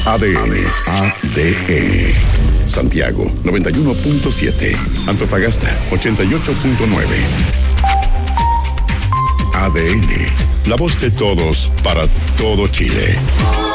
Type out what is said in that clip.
ADN. Santiago 91.7. Antofagasta 88.9. ADN. La voz de todos para todo Chile.